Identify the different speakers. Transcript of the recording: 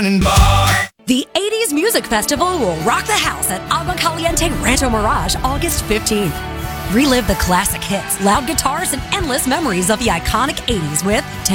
Speaker 1: running bar.
Speaker 2: The 80s Music Festival will rock the house at Agua Caliente Rancho Mirage August 15th. Relive the classic hits, loud guitars, and endless memories of the iconic 80s with